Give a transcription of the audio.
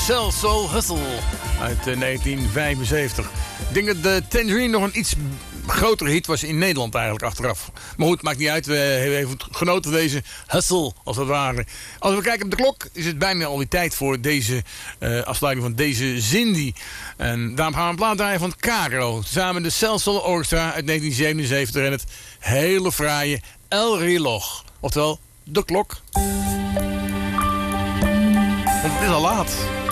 Cell Soul Hustle uit 1975. Ik denk dat de Tangerine nog een iets grotere hit was in Nederland eigenlijk achteraf. Maar goed, maakt niet uit. We hebben even genoten van deze hustle, als het ware. Als we kijken op de klok, is het bijna alweer tijd voor deze afsluiting van deze Cindy. En daarom gaan we een plaat draaien van Caro. Samen de Cell Soul Orchestra uit 1977 en het hele fraaie El Reloj. Oftewel, de klok. Want het is al laat.